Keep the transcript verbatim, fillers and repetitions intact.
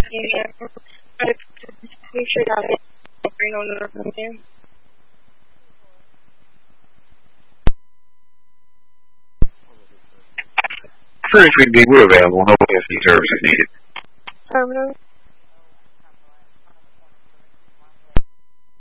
Yeah. But we should have it bring on the room. Furnish we can be, we're available. No P S D service is needed. Terminal.